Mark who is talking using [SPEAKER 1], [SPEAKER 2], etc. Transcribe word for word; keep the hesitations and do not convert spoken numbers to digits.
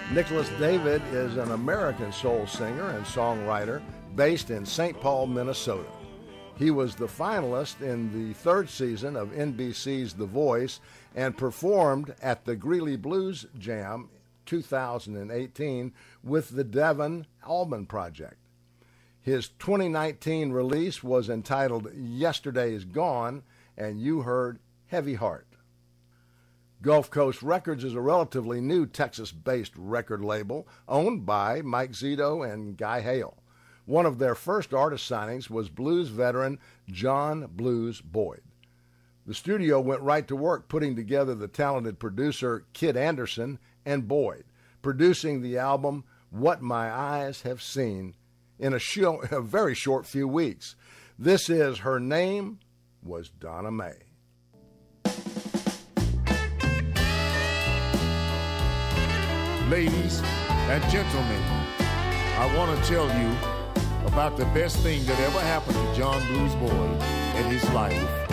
[SPEAKER 1] Nicholas David is an American soul singer and songwriter based in Saint Paul, Minnesota. He was the finalist in the third season of N B C's The Voice and performed at the Greeley Blues Jam two thousand eighteen with the Devon Allman Project. His twenty nineteen release was entitled Yesterday Is Gone, and you heard Heavy Heart. Gulf Coast Records is a relatively new Texas-based record label owned by Mike Zito and Guy Hale. One of their first artist signings was blues veteran John Blues Boyd. The studio went right to work putting together the talented producer Kid Anderson and Boyd, producing the album What My Eyes Have Seen in a, show, a very short few weeks. This is Her Name Was Donna Mae.
[SPEAKER 2] Ladies and gentlemen, I want to tell you about the best thing that ever happened to John Blues Boyd in his life.